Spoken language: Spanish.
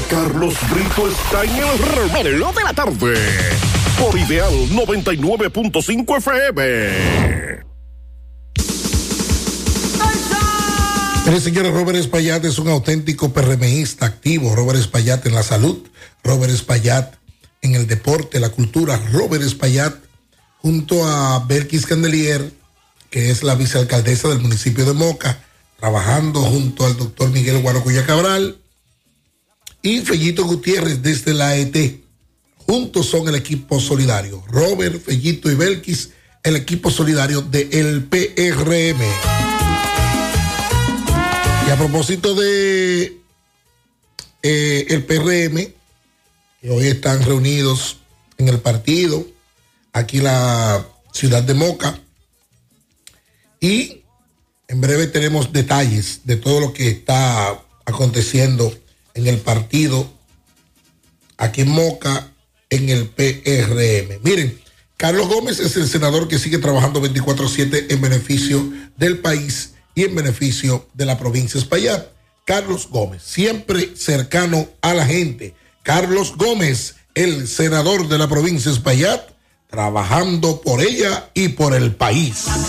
Carlos Brito está en el revuelo de la tarde. Por Ideal 99.5 FM. Mire, señores, Robert Espaillat es un auténtico PRMista activo. Robert Espaillat en la salud, Robert Espaillat en el deporte, la cultura. Robert Espaillat junto a Belkis Candelier, que es la vicealcaldesa del municipio de Moca, trabajando junto al doctor Miguel Guarocuya Cabral y Fellito Gutiérrez desde la ET. Juntos son el equipo solidario. Robert, Fellito y Belkis, el equipo solidario del PRM. Y a propósito de el PRM, que hoy están reunidos en el partido, aquí en la ciudad de Moca, y en breve tenemos detalles de todo lo que está aconteciendo en el partido aquí en Moca, en el PRM. Miren, Carlos Gómez es el senador que sigue trabajando 24/7 en beneficio del país y en beneficio de la provincia de Espaillat. Carlos Gómez, siempre cercano a la gente. Carlos Gómez, el senador de la provincia de Espaillat, trabajando por ella y por el país.